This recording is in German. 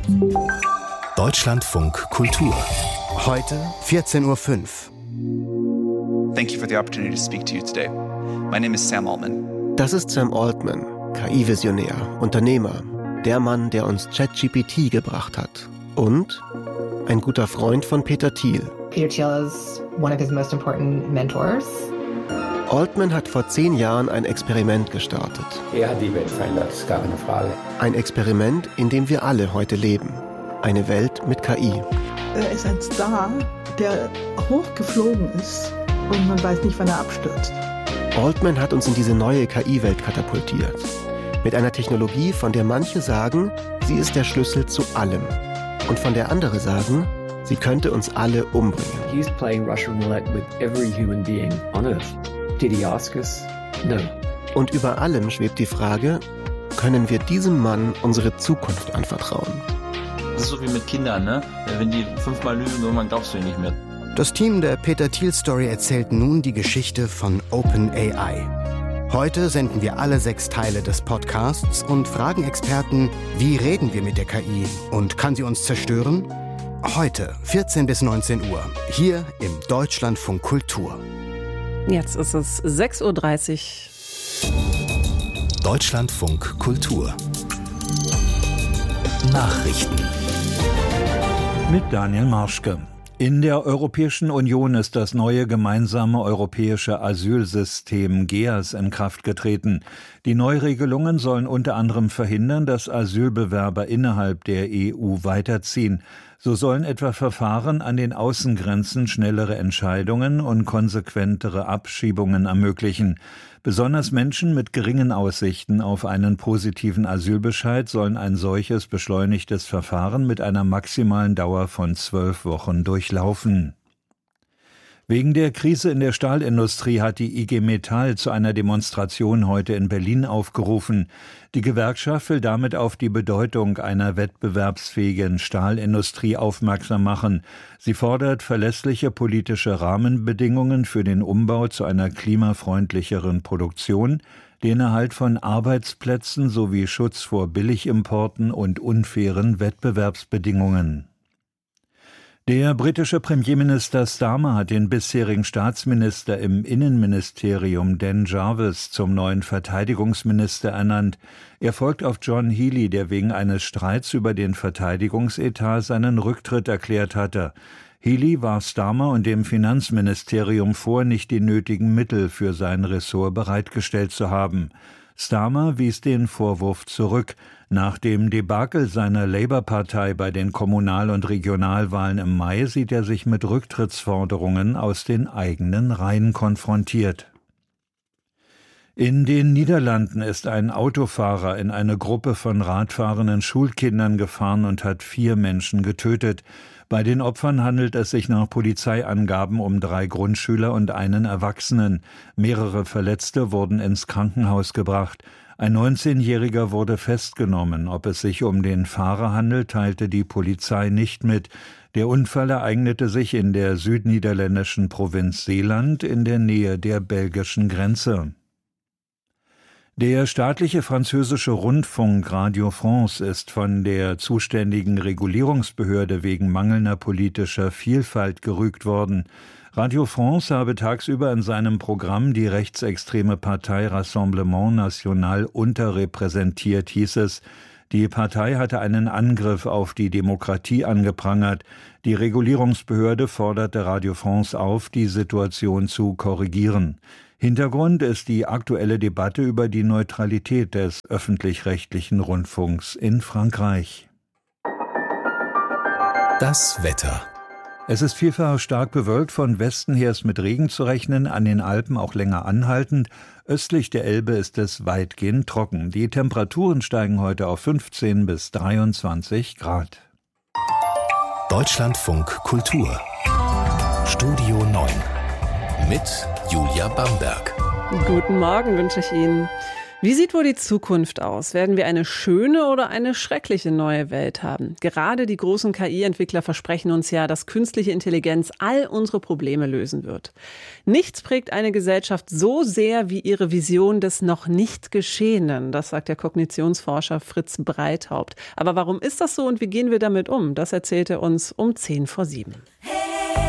Deutschlandfunk Kultur. Heute 14:05 Uhr. Thank you for the opportunity to speak to you today. My name is Sam Altman. Das ist Sam Altman, KI-Visionär, Unternehmer, der Mann, der uns ChatGPT gebracht hat. Und ein guter Freund von Peter Thiel. Peter Thiel is one of his most important mentors. Altman hat vor 10 Jahren ein Experiment gestartet. Er hat die Welt verändert, ist gar keine Frage. Ein Experiment, in dem wir alle heute leben. Eine Welt mit KI. Er ist ein Star, der hochgeflogen ist und man weiß nicht, wann er abstürzt. Altman hat uns in diese neue KI-Welt katapultiert. Mit einer Technologie, von der manche sagen, sie ist der Schlüssel zu allem. Und von der andere sagen, sie könnte uns alle umbringen. He's playing Russian roulette with every human being on Earth. Did he ask us? No. Und über allem schwebt die Frage, können wir diesem Mann unsere Zukunft anvertrauen? Das ist so wie mit Kindern, ne? Wenn die 5-mal lügen, irgendwann glaubst du ihnen nicht mehr. Das Team der Peter Thiel Story erzählt nun die Geschichte von OpenAI. Heute senden wir alle 6 Teile des Podcasts und fragen Experten, wie reden wir mit der KI und kann sie uns zerstören? Heute 14 bis 19 Uhr, hier im Deutschlandfunk Kultur. Jetzt ist es 6:30 Uhr. Deutschlandfunk Kultur. Nachrichten. Mit Daniel Marschke. In der Europäischen Union ist das neue gemeinsame europäische Asylsystem GEAS in Kraft getreten. Die Neuregelungen sollen unter anderem verhindern, dass Asylbewerber innerhalb der EU weiterziehen. So sollen etwa Verfahren an den Außengrenzen schnellere Entscheidungen und konsequentere Abschiebungen ermöglichen. Besonders Menschen mit geringen Aussichten auf einen positiven Asylbescheid sollen ein solches beschleunigtes Verfahren mit einer maximalen Dauer von 12 Wochen durchlaufen. Wegen der Krise in der Stahlindustrie hat die IG Metall zu einer Demonstration heute in Berlin aufgerufen. Die Gewerkschaft will damit auf die Bedeutung einer wettbewerbsfähigen Stahlindustrie aufmerksam machen. Sie fordert verlässliche politische Rahmenbedingungen für den Umbau zu einer klimafreundlicheren Produktion, den Erhalt von Arbeitsplätzen sowie Schutz vor Billigimporten und unfairen Wettbewerbsbedingungen. Der britische Premierminister Starmer hat den bisherigen Staatsminister im Innenministerium Dan Jarvis zum neuen Verteidigungsminister ernannt. Er folgt auf John Healey, der wegen eines Streits über den Verteidigungsetat seinen Rücktritt erklärt hatte. Healey warf Starmer und dem Finanzministerium vor, nicht die nötigen Mittel für sein Ressort bereitgestellt zu haben. Starmer wies den Vorwurf zurück. Nach dem Debakel seiner Labour-Partei bei den Kommunal- und Regionalwahlen im Mai sieht er sich mit Rücktrittsforderungen aus den eigenen Reihen konfrontiert. In den Niederlanden ist ein Autofahrer in eine Gruppe von radfahrenden Schulkindern gefahren und hat 4 Menschen getötet. Bei den Opfern handelt es sich nach Polizeiangaben um 3 Grundschüler und einen Erwachsenen. Mehrere Verletzte wurden ins Krankenhaus gebracht. Ein 19-Jähriger wurde festgenommen. Ob es sich um den Fahrer handelt, teilte die Polizei nicht mit. Der Unfall ereignete sich in der südniederländischen Provinz Zeeland in der Nähe der belgischen Grenze. Der staatliche französische Rundfunk Radio France ist von der zuständigen Regulierungsbehörde wegen mangelnder politischer Vielfalt gerügt worden. Radio France habe tagsüber in seinem Programm die rechtsextreme Partei Rassemblement National unterrepräsentiert, hieß es. Die Partei hatte einen Angriff auf die Demokratie angeprangert. Die Regulierungsbehörde forderte Radio France auf, die Situation zu korrigieren. Hintergrund ist die aktuelle Debatte über die Neutralität des öffentlich-rechtlichen Rundfunks in Frankreich. Das Wetter. Es ist vielfach stark bewölkt, von Westen her ist mit Regen zu rechnen, an den Alpen auch länger anhaltend. Östlich der Elbe ist es weitgehend trocken. Die Temperaturen steigen heute auf 15 bis 23 Grad. Deutschlandfunk Kultur. Studio 9. Mit Julia Bamberg. Guten Morgen wünsche ich Ihnen. Wie sieht wohl die Zukunft aus? Werden wir eine schöne oder eine schreckliche neue Welt haben? Gerade die großen KI-Entwickler versprechen uns ja, dass künstliche Intelligenz all unsere Probleme lösen wird. Nichts prägt eine Gesellschaft so sehr wie ihre Vision des noch nicht Geschehenen. Das sagt der Kognitionsforscher Fritz Breithaupt. Aber warum ist das so und wie gehen wir damit um? Das erzählt er uns um 6:50.